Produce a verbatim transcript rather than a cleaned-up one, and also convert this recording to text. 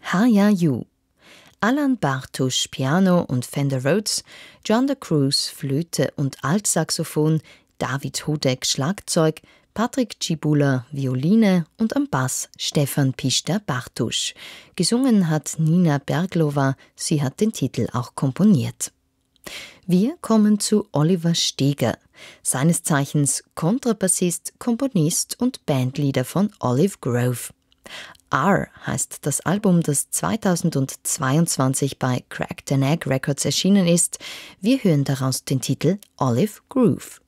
Haya Yu. Alan Bartusch Piano und Fender Rhodes, John de Cruz Flöte und Altsaxophon, David Hodek Schlagzeug, Patrick Cibula Violine und am Bass Stefan Pister-Bartusch. Gesungen hat Nina Berglova, sie hat den Titel auch komponiert. Wir kommen zu Oliver Steger, seines Zeichens Kontrabassist, Komponist und Bandleader von Olive Grove. R heißt das Album, das zweitausendzweiundzwanzig bei Cracked an Egg Records erschienen ist. Wir hören daraus den Titel Olive Groove.